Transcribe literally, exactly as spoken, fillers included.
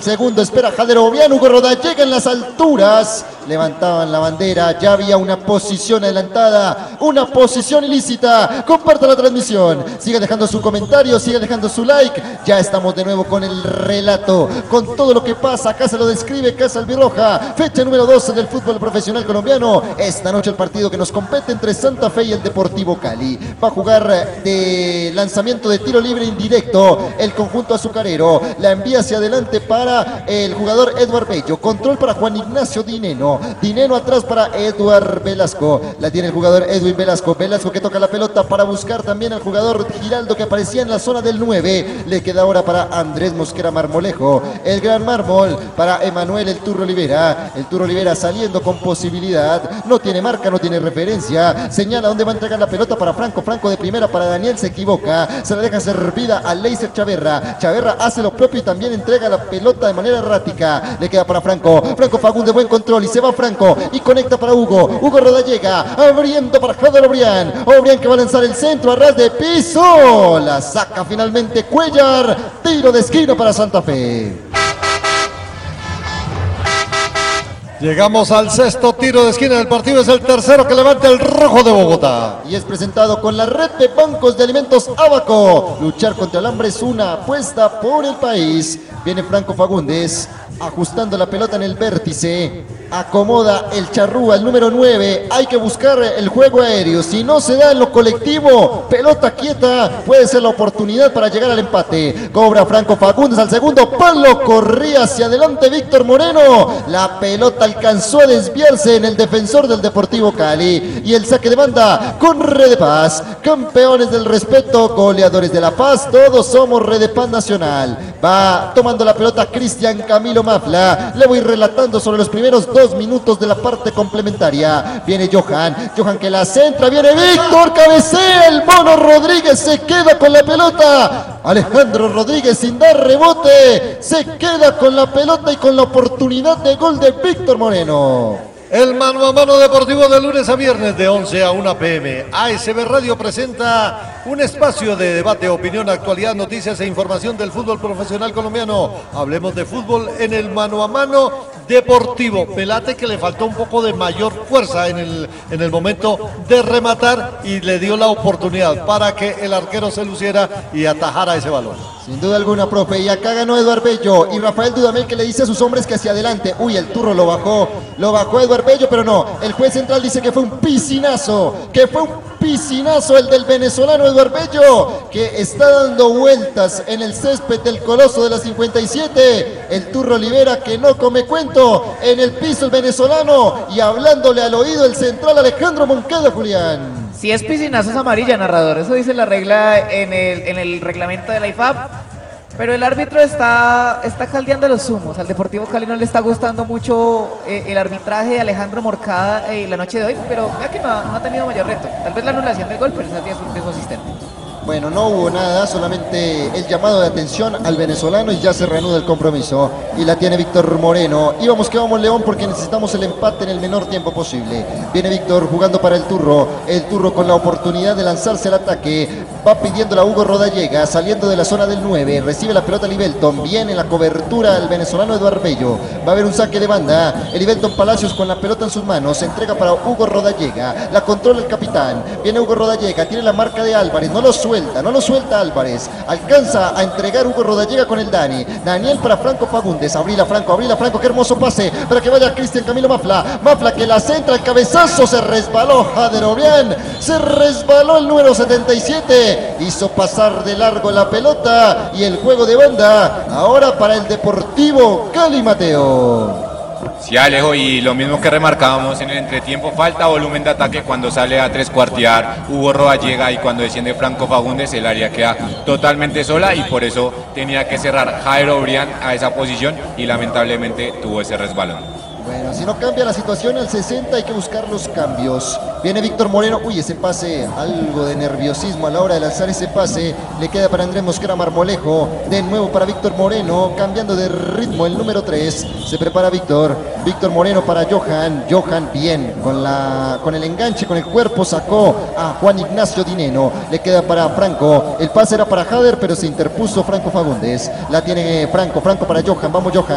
segundo, espera Jader Obián, Hugo Rodallega en las alturas. Levantaban la bandera, ya había una posición adelantada, una posición ilícita. Comparta la transmisión, siga dejando su comentario, siga dejando su like. Ya estamos de nuevo con el relato, con todo lo que pasa. Acá se lo describe Casa Albirroja. Fecha número doce del fútbol profesional colombiano. Esta noche el partido que nos compete entre Santa Fe y el Deportivo Cali. Va a jugar de lanzamiento de tiro libre indirecto el conjunto azucarero. La envía hacia adelante para el jugador Eduard Bello. Control para Juan Ignacio Dineno. Dineno atrás para Eduard Velasco. La tiene el jugador Edwin Velasco. Velasco que toca la pelota para buscar también al jugador Giraldo que aparecía en la zona del nueve. Le queda ahora para Andrés Mosquera Marmolejo. El gran mármol para Emanuel el Turro Olivera. El Turro Olivera saliendo con posibilidad. No tiene marca, no tiene referencia. Señala dónde va a entregar la pelota para Franco. Franco de primera para Daniel, se equivoca. Se la deja servida a Leiser Chaverra. Chaverra hace lo propio y también entrega la pelota de manera errática. Le queda para Franco. Franco Fagundes, buen control y se va Franco y conecta para Hugo. Hugo Rodallega abriendo para Jader Obrián. Obrián que va a lanzar el centro a ras de piso. La saca finalmente Cuellar. Tiro de esquina para Santa Fe. Llegamos al sexto tiro de esquina del partido, es el tercero que levanta el Rojo de Bogotá. Y es presentado con la red de bancos de alimentos Abaco. Luchar contra el hambre es una apuesta por el país. Viene Franco Fagundes ajustando la pelota en el vértice. Acomoda el charrúa, el número nueve. Hay que buscar el juego aéreo. Si no se da en lo colectivo, pelota quieta, puede ser la oportunidad para llegar al empate. Cobra Franco Fagundes al segundo palo. Corría hacia adelante Víctor Moreno. La pelota alcanzó a desviarse en el defensor del Deportivo Cali. Y el saque de banda con Red de Paz. Campeones del respeto, goleadores de la paz. Todos somos Red de Paz Nacional. Va tomando la pelota Cristian Camilo Mafla. Le voy relatando sobre los primeros dos minutos de la parte complementaria. Viene Johan, Johan que la centra, viene Víctor, cabecea el Mono Rodríguez, se queda con la pelota. Alejandro Rodríguez sin dar rebote, se queda con la pelota y con la oportunidad de gol de Víctor Moreno. El mano a mano deportivo de lunes a viernes de once a una pe eme. A ese be Radio presenta un espacio de debate, opinión, actualidad, noticias e información del fútbol profesional colombiano. Hablemos de fútbol en el mano a mano deportivo. Pelate que le faltó un poco de mayor fuerza en el, en el momento de rematar y le dio la oportunidad para que el arquero se luciera y atajara ese balón. Sin duda alguna, profe, y acá ganó Eduard Bello y Rafael Dudamel que le dice a sus hombres que hacia adelante. Uy, el Turro lo bajó, lo bajó Eduard Bello, pero no, el juez central dice que fue un piscinazo, que fue un piscinazo el del venezolano Eduard Bello, que está dando vueltas en el césped del Coloso de la cincuenta y siete. El Turro Olivera que no come cuento en el piso el venezolano y hablándole al oído el central Alejandro Moncada, Julián. Si es piscinazo es amarilla, narrador. Eso dice la regla en el, en el reglamento de la I F A B. Pero el árbitro está, está caldeando los humos. Al Deportivo Cali no le está gustando mucho eh, el arbitraje de Alejandro Moncada eh, la noche de hoy. Pero vea que no ha, no ha tenido mayor reto. Tal vez la anulación del gol, pero esa es de su asistente. Bueno, no hubo nada, solamente el llamado de atención al venezolano y ya se reanuda el compromiso. Y la tiene Víctor Moreno. Y vamos que vamos, León, porque necesitamos el empate en el menor tiempo posible. Viene Víctor jugando para el Turro. El Turro con la oportunidad de lanzarse al ataque. Va pidiéndola a Hugo Rodallega, saliendo de la zona del nueve. Recibe la pelota Livelton. Viene en la cobertura el venezolano Eduard Bello. Va a haber un saque de banda. El Livelton Palacios con la pelota en sus manos. Se entrega para Hugo Rodallega. La controla el capitán. Viene Hugo Rodallega. Tiene la marca de Álvarez. No lo suelta. No lo suelta Álvarez. Alcanza a entregar Hugo Rodallega con el Dani. Daniel para Franco Fagundes. Abrila Franco, abrila Franco. Qué hermoso pase para que vaya Cristian Camilo Mafla. Mafla que la centra, el cabezazo. Se resbaló Jader Obrián. Se resbaló el número setenta y siete. Hizo pasar de largo la pelota. Y el juego de banda ahora para el Deportivo Cali, Mateo. Sí, Alejo, y lo mismo que remarcábamos en el entretiempo, falta volumen de ataque cuando sale a tres cuartear Hugo Rodallega y cuando desciende Franco Fagundes, el área queda totalmente sola y por eso tenía que cerrar Jader Obrián a esa posición y lamentablemente tuvo ese resbalón. Bueno, si no cambia la situación al sesenta hay que buscar los cambios. Viene Víctor Moreno. Uy, ese pase, algo de nerviosismo a la hora de lanzar ese pase. Le queda para Andrés Mosquera Marmolejo. De nuevo para Víctor Moreno, cambiando de ritmo el número tres. Se prepara Víctor. Víctor Moreno para Johan. Johan bien, con, la, con el enganche, con el cuerpo sacó a Juan Ignacio Dineno. Le queda para Franco. El pase era para Jader, pero se interpuso Franco Fagundes. La tiene Franco, Franco para Johan. Vamos Johan.